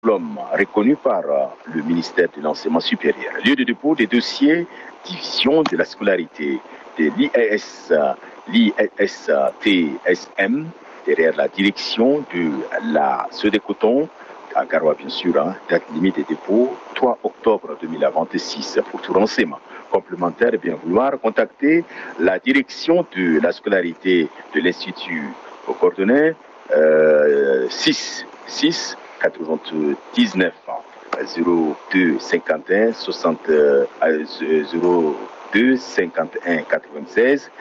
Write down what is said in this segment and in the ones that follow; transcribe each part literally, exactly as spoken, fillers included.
diplôme reconnu par le ministère de l'Enseignement supérieur. Lieu de dépôt des dossiers, division de la scolarité de l'I S, l'I S T S M, derrière la direction de la Sodécoton, à Garoua bien sûr, hein, date limite des dépôts, trois octobre deux mille vingt-six. Pour tout renseignement complémentaire, bien vouloir contacter la direction de la scolarité de l'Institut aux coordonnées euh, six six quatre-vingt-dix-neuf zéro deux cinquante et un soixante zéro deux cinquante et un quatre-vingt-seize,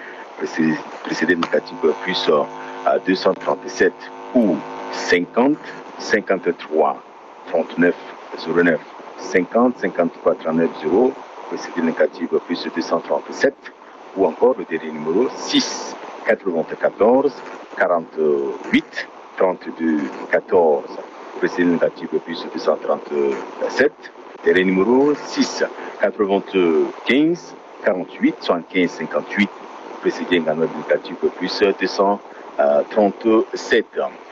précédé négatif plus à deux cent trente-sept ou cinquante cinquante-trois trente-neuf zéro neuf cinquante cinquante-trois trente-neuf zéro, précédé négatif plus deux cent trente-sept, ou encore le dernier numéro six quatre-vingt-quatorze quarante-huit trente-deux quatorze, précédé négatif plus deux cent trente-sept, dernier numéro six quatre-vingt-quinze quarante-huit soixante-quinze cinquante-huit, précédé négatif plus deux cent trente-sept.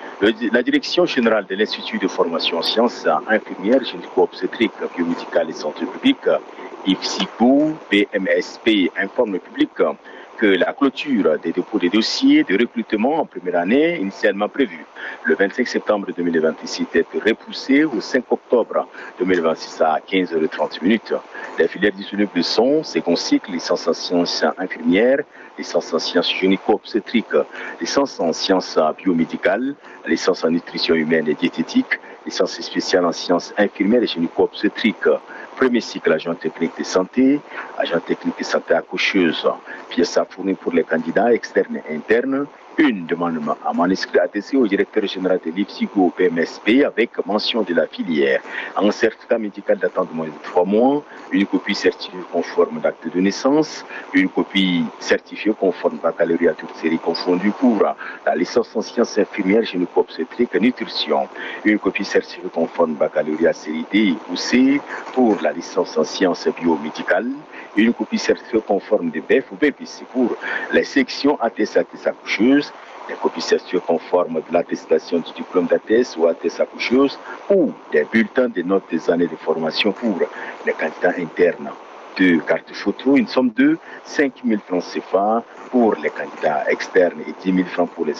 La direction générale de l'Institut de formation en sciences infirmières, gynéco-obstétriques, biomédicales et santé publique, I F S I G O, B M S P, informe le public que la clôture des dépôts des dossiers de recrutement en première année initialement prévue le vingt-cinq septembre deux mille vingt-six est repoussée au cinq octobre deux mille vingt-six à quinze heures trente minutes. Les filières disponibles sont second cycle, licence en sciences infirmières, licence en sciences gynéco-obstétriques, licence en sciences biomédicales, licence en nutrition humaine et diététique, licence spéciale en sciences infirmières et gynéco-obstétriques. Premier cycle, agent technique de santé, agent technique de santé accoucheuse, pièces à fournir pour les candidats externes et internes. Une demande à manuscrit adressée au directeur général de l'I F S I G O P M S P avec mention de la filière. Un certificat médical datant de moins de trois mois, une copie certifiée conforme d'acte de naissance, une copie certifiée conforme baccalauréat toutes séries confondues pour la licence en sciences infirmières, gynéco-obstétrique et nutrition, une copie certifiée conforme baccalauréat série D ou C pour la licence en sciences biomédicales, une copie certifiée conforme de B F ou B P C pour les sections A T S A T S accoucheuse, des copies certifiées conformes de l'attestation du diplôme d'A T S ou A T S accoucheuse ou des bulletins de notes des années de formation pour les candidats internes. Deux cartes photo, une somme de cinq mille francs C F A pour les candidats externes et dix mille francs pour les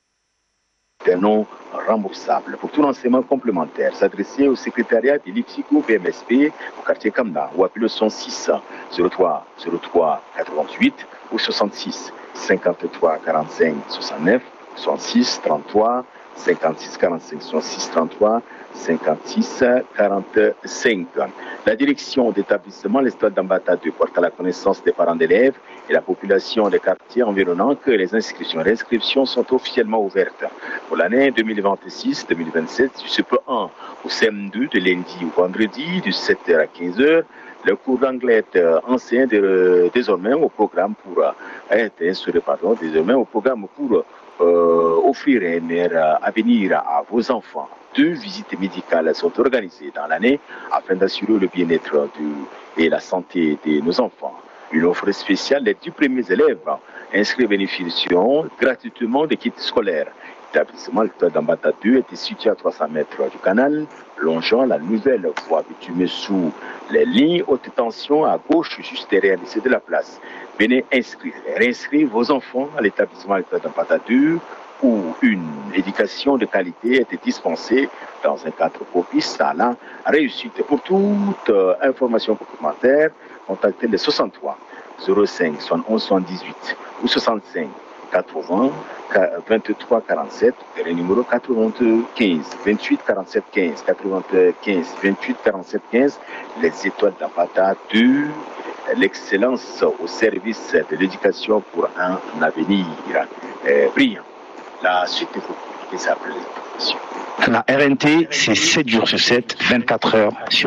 internes non remboursables. Pour tout renseignement complémentaire, s'adresser au secrétariat de l'I F S I G O B M S P au quartier Kamda ou appeler le cent six zéro trois zéro trois quatre-vingt-huit ou soixante-six cinquante-trois quarante-cinq soixante-neuf soixante-six trente-trois cinquante-six quarante-cinq soixante-six trente-trois cinquante-six quarante-cinq. La direction d'établissement, l'Estade d'Ambata deux porte à la connaissance des parents d'élèves et la population des quartiers environnants que les inscriptions et réinscriptions sont officiellement ouvertes pour l'année deux mille vingt-six deux mille vingt-sept du C P un au C M deux de lundi au vendredi de sept heures à quinze heures. Le cours d'anglais est enseigné de, désormais au programme pour être instauré, pardon, désormais au programme pour euh, offrir un meilleur avenir à vos enfants. Deux visites médicales sont organisées dans l'année afin d'assurer le bien-être et la santé de nos enfants. Une offre spéciale, les dix premiers élèves inscrits bénéficieront gratuitement des kits scolaires. L'établissement d'Ambata deux était situé à trois cents mètres du canal, longeant la nouvelle voie bitumée sous les lignes haute tension à gauche, juste derrière le lycée de la place. Venez inscrire et réinscrire vos enfants à l'établissement d'Ambata deux où une éducation de qualité était dispensée dans un cadre propice à la réussite. Pour toute euh, information complémentaire, contactez le soixante-trois zéro cinq soixante-onze soixante-dix-huit ou soixante-cinq quatre-vingts vingt-trois quarante-sept, le numéro quatre-vingt-quinze vingt-huit quarante-sept quinze, quatre-vingt-quinze vingt-huit quarante-sept quinze, les étoiles d'Ambata deux, l'excellence au service de l'éducation pour un avenir euh, brillant. La suite de vos publicités s'appelle les informations. La R N T, c'est sept jours sur sept, vingt-quatre heures sur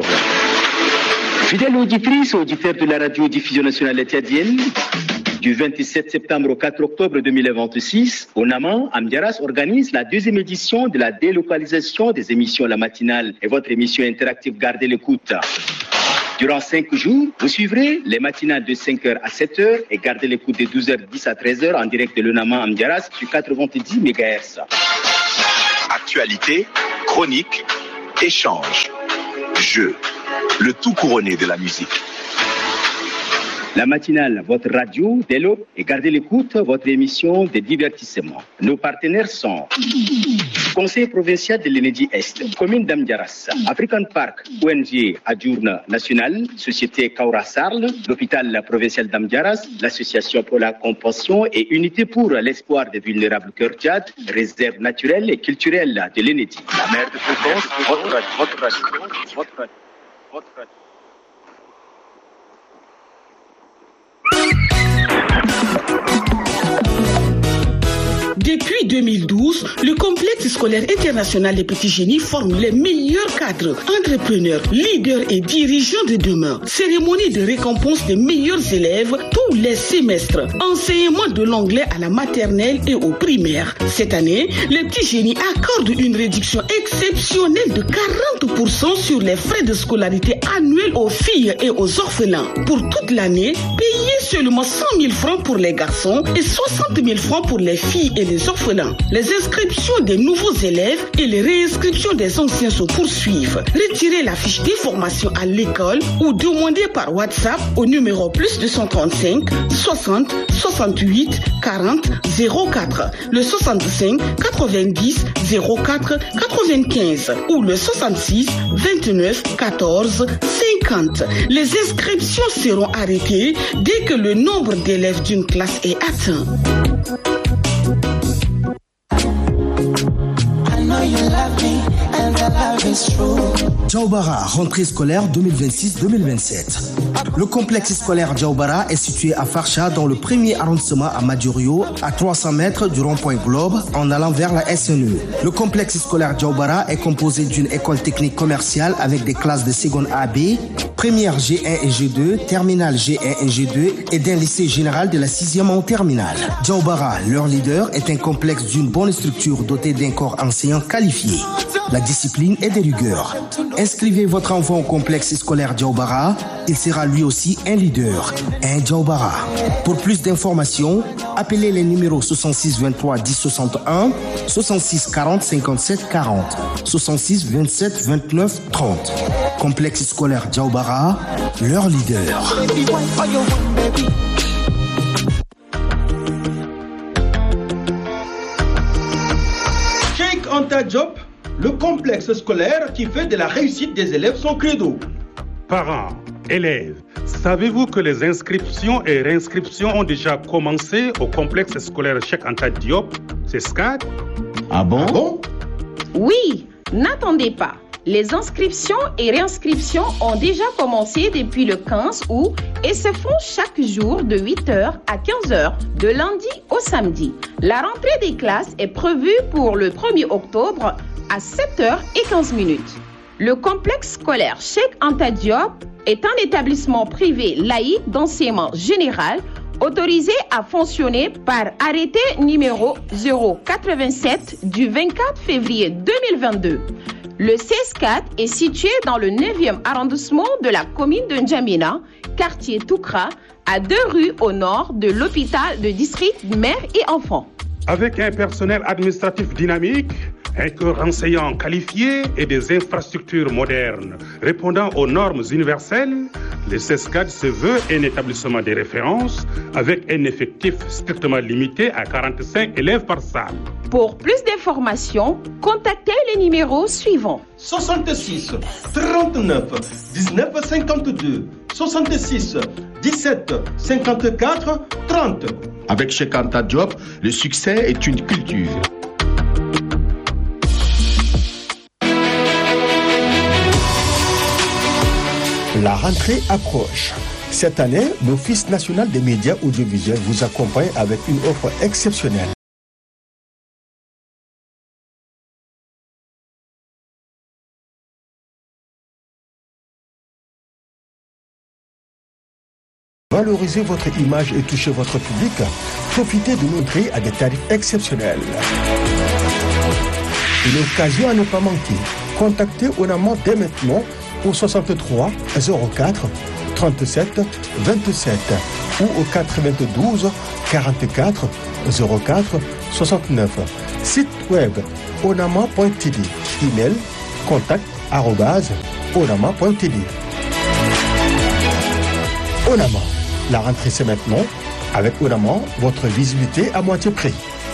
vingt. Fidèles auditrices et auditeurs de la radio-diffusion nationale tchadienne, du vingt-sept septembre au quatre octobre deux mille vingt-six, Onama Amdiaras organise la deuxième édition de la délocalisation des émissions La Matinale et votre émission interactive Gardez l'écoute. Durant cinq jours, vous suivrez les matinales de cinq heures à sept heures et Gardez l'écoute de douze heures dix à treize heures en direct de l'Onama Amdiaras sur quatre-vingt-dix mégahertz. Actualité, chronique, échange, jeu, le tout couronné de la musique. La matinale, votre radio, dès l'aube, et gardez l'écoute, votre émission de divertissement. Nos partenaires sont Conseil provincial de l'Enedi Est, commune d'Amdiaras, African Park, O N G Adjourne National, Société Kaura Sarl, l'hôpital provincial d'Amdiaras, l'Association pour la compassion et unité pour l'espoir des vulnérables cœur Tchad, réserve naturelle et culturelle de l'Enedi. La mère de fréquence, votre radio, votre radio, votre radio, votre radio. Depuis deux mille douze, le complexe scolaire international des petits génies forme les meilleurs cadres, entrepreneurs, leaders et dirigeants de demain. Cérémonie de récompense des meilleurs élèves tous les semestres. Enseignement de l'anglais à la maternelle et au primaire. Cette année, les petits génies accordent une réduction exceptionnelle de quarante pour cent sur les frais de scolarité annuels aux filles et aux orphelins. Pour toute l'année, payez seulement cent mille francs pour les garçons et soixante mille francs pour les filles et les orphelins. Les inscriptions des nouveaux élèves et les réinscriptions des anciens se poursuivent. Retirez la fiche d'information à l'école ou demandez par WhatsApp au numéro plus deux cent trente-cinq soixante soixante-huit quarante zéro quatre, le soixante-cinq quatre-vingt-dix zéro quatre quatre-vingt-quinze ou le soixante-six vingt-neuf quatorze cinquante. Les inscriptions seront arrêtées dès que le nombre d'élèves d'une classe est atteint. Djaoubara, rentrée scolaire deux mille vingt-six deux mille vingt-sept. Le complexe scolaire Djaoubara est situé à Farcha, dans le premier arrondissement à Madjurio, à trois cents mètres du rond-point Globe, en allant vers la S N E. Le complexe scolaire Djaoubara est composé d'une école technique commerciale avec des classes de seconde A B, première G un et G deux, terminale G un et G deux et d'un lycée général de la sixième en terminale. Djaoubara, leur leader, est un complexe d'une bonne structure doté d'un corps enseignant qualifié. La discipline est de rigueur. Inscrivez votre enfant au complexe scolaire Djaoubara, il sera lui aussi un leader, un Djaoubara. Pour plus d'informations, appelez les numéros soixante-six vingt-trois dix soixante-et-un, soixante-six quarante cinquante-sept quarante, soixante-six vingt-sept vingt-neuf trente. Complexe scolaire Djaoubara, leur leader. Cheikh Anta Diop, le complexe scolaire qui fait de la réussite des élèves son credo. Parents, élèves, savez-vous que les inscriptions et réinscriptions ont déjà commencé au complexe scolaire Cheikh Anta Diop, c'est S C A D? Ah bon? Ah bon? Oui, n'attendez pas. Les inscriptions et réinscriptions ont déjà commencé depuis le quinze août et se font chaque jour de huit heures à quinze heures, de lundi au samedi. La rentrée des classes est prévue pour le premier octobre à sept heures quinze minutes. Le complexe scolaire Cheikh Anta Diop est un établissement privé laïque d'enseignement général autorisé à fonctionner par arrêté numéro zéro quatre-vingt-sept du vingt-quatre février deux mille vingt-deux. Le C S quatre est situé dans le neuvième arrondissement de la commune de N'Djamena, quartier Toukra, à deux rues au nord de l'hôpital de district mère et enfants. Avec un personnel administratif dynamique, un corps enseignant qualifié et des infrastructures modernes répondant aux normes universelles, le C S C A D se veut un établissement de référence avec un effectif strictement limité à quarante-cinq élèves par salle. Pour plus d'informations, contactez les numéros suivants. soixante-six trente-neuf dix-neuf cinquante-deux, soixante-six dix-sept cinquante-quatre trente. Avec Cheikh Anta Diop, le succès est une culture. La rentrée approche. Cette année, l'Office national des médias audiovisuels vous accompagne avec une offre exceptionnelle. Valorisez votre image et touchez votre public. Profitez de nos grilles à des tarifs exceptionnels. Une occasion à ne pas manquer. Contactez Onama dès maintenant au soixante-trois zéro quatre trente-sept vingt-sept ou au quatre-vingt-douze quarante-quatre zéro quatre soixante-neuf. Site web onama point t v. Email contact arobase onama point t v. Onama, la rentrée c'est maintenant. Avec Onama, votre visibilité à moitié prix.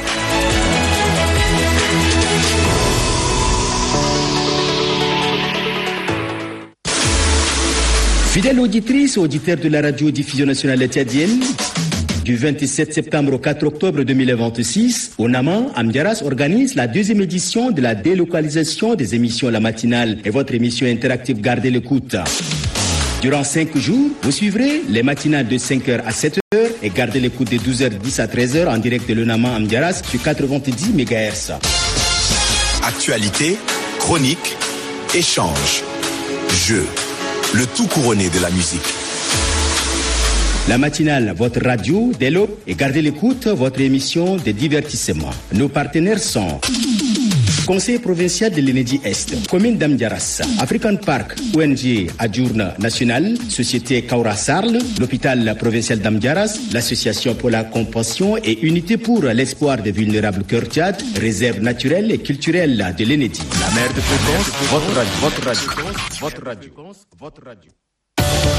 Fidèles auditrices et auditeurs de la radio-diffusion nationale tchadienne, du vingt-sept septembre au quatre octobre deux mille vingt-six, Onama, Amdiaras organise la deuxième édition de la délocalisation des émissions La Matinale et votre émission interactive Gardez l'écoute. Durant cinq jours, vous suivrez les matinales de cinq heures à sept heures et gardez l'écoute de douze heures dix à treize heures en direct de l'Onama Amdiaras sur quatre-vingt-dix mégahertz. Actualité, chronique, échange, jeu, le tout couronné de la musique. La matinale, votre radio, développe et gardez l'écoute, votre émission de divertissement. Nos partenaires sont Conseil provincial de l'Enedi Est, Commune d'Amdiaras, African Park, O N G Adjourne National, Société Kaura Sarl, l'Hôpital provincial d'Amdiaras, l'Association pour la compassion et Unité pour l'espoir des vulnérables Cœur Tchad, Réserve naturelle et culturelle de l'Enedi. La mère de fréquence, votre radio, votre radio, votre radio, votre radio.